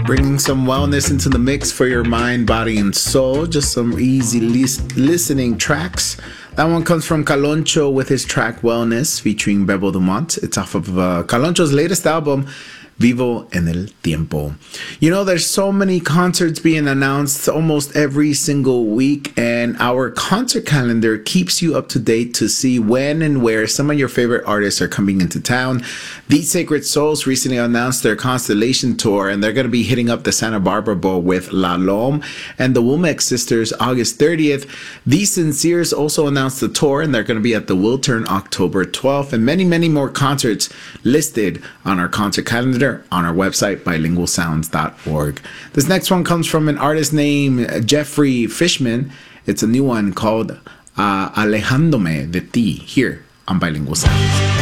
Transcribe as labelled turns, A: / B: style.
A: Bringing some wellness into the mix for your mind, body, and soul. Just some easy listening tracks. That one comes from Caloncho with his track Wellness featuring Bebo Dumont. It's off of Caloncho's latest album, Vivo en el Tiempo. You know, there's so many concerts being announced almost every single week, and our concert calendar keeps you up to date to see when and where some of your favorite artists are coming into town. These Sacred Souls recently announced their Constellation Tour, and they're going to be hitting up the Santa Barbara Bowl with La Lome and the Womack Sisters August 30th. These Sinceres also announced the tour, and they're going to be at the Wiltern October 12th, and many, many more concerts listed on our concert calendar on our website, bilingualsounds.org. This next one comes from an artist named Jeffrey Fishman. It's a new one called Alejándome de Ti, here on Bilingual Sounds.